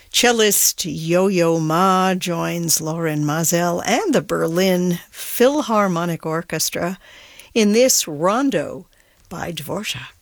Cellist Yo-Yo Ma joins Loren Mazel and the Berlin Philharmonic Orchestra in this rondo by Dvorak.